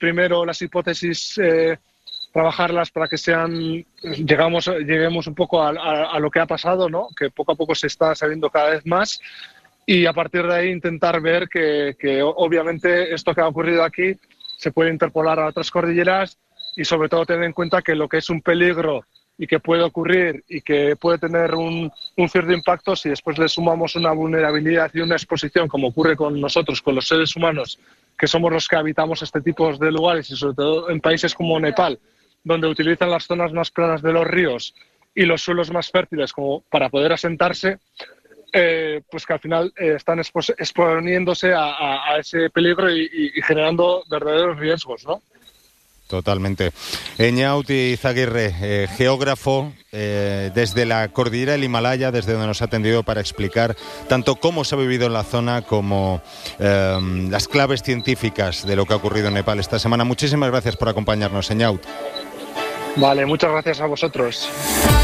primero las hipótesis, trabajarlas para que lleguemos un poco a lo que ha pasado, ¿no? Que poco a poco se está sabiendo cada vez más, y a partir de ahí intentar ver que obviamente esto que ha ocurrido aquí se puede interpolar a otras cordilleras, y sobre todo tener en cuenta que lo que es un peligro y que puede ocurrir y que puede tener un cierto impacto, si después le sumamos una vulnerabilidad y una exposición, como ocurre con nosotros, con los seres humanos, que somos los que habitamos este tipo de lugares, y sobre todo en países como Nepal, donde utilizan las zonas más planas de los ríos y los suelos más fértiles como para poder asentarse, pues que al final están exponiéndose a ese peligro y generando verdaderos riesgos, ¿no? Totalmente. Eñaut Izaguirre, geógrafo desde la cordillera del Himalaya, desde donde nos ha atendido para explicar tanto cómo se ha vivido en la zona como las claves científicas de lo que ha ocurrido en Nepal esta semana. Muchísimas gracias por acompañarnos, Eñaut. Vale, muchas gracias a vosotros.